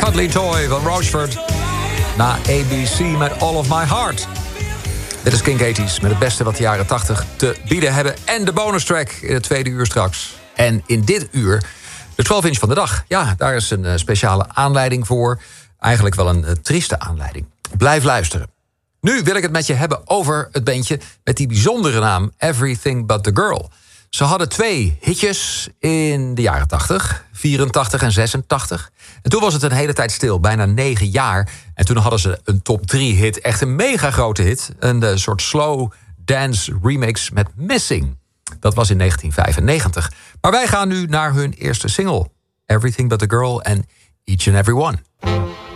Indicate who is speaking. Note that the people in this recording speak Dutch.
Speaker 1: Cuddly Toy van Rochford. Na ABC met All of My Heart. Dit is Kink 80's met het beste wat de jaren 80 te bieden hebben. En de bonus track in het tweede uur straks. En in dit uur de 12-inch van de dag. Ja, daar is een speciale aanleiding voor. Eigenlijk wel een trieste aanleiding. Blijf luisteren. Nu wil ik het met je hebben over het bandje met die bijzondere naam Everything But The Girl. Ze hadden 2 hitjes in de jaren 80, 84 en 86. En toen was het een hele tijd stil, bijna 9 jaar. En toen hadden ze een top 3 hit, echt een mega grote hit. Een soort slow dance remix met Missing. Dat was in 1995. Maar wij gaan nu naar hun eerste single. Everything But The Girl en Each and Every One.